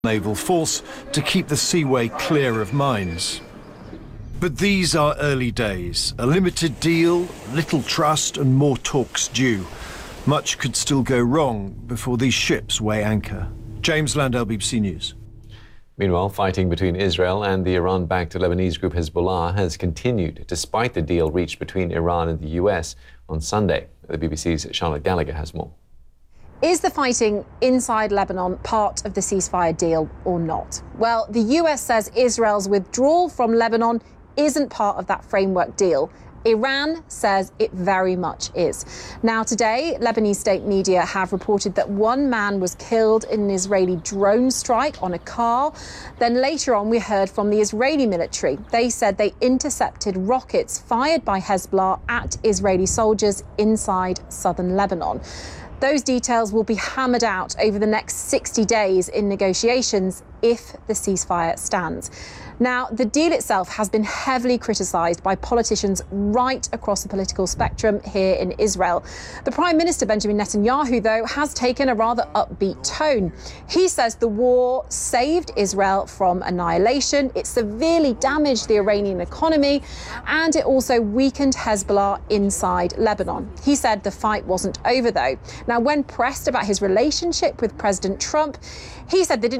naval force to keep the seaway clear of mines. But these are early days. A limited deal, little trust and more talks due. Much could still go wrong before these ships weigh anchor. James Landell, BBC News. Meanwhile, fighting between Israel and the Iran-backed Lebanese group Hezbollah has continued despite the deal reached between Iran and the US on Sunday. The BBC's Charlotte Gallagher has more. Is the fighting inside Lebanon part of the ceasefire deal or not? Well, the US says Israel's withdrawal from Lebanon isn't part of that framework deal. Iran says it very much is. Now, today, Lebanese state media have reported that one man was killed in an Israeli drone strike on a car. Then later on, we heard from the Israeli military. They said they intercepted rockets fired by Hezbollah at Israeli soldiers inside southern Lebanon. Those details will be hammered out over the next 60 days in negotiations if the ceasefire stands. Now, the deal itself has been heavily criticised by politicians right across the political spectrum here in Israel. The Prime Minister, Benjamin Netanyahu, though, has taken a rather upbeat tone. He says the war saved Israel from annihilation, it severely damaged the Iranian economy, and it also weakened Hezbollah inside Lebanon. He said the fight wasn't over, though. Now, when pressed about his relationship with President Trump, he said they didn't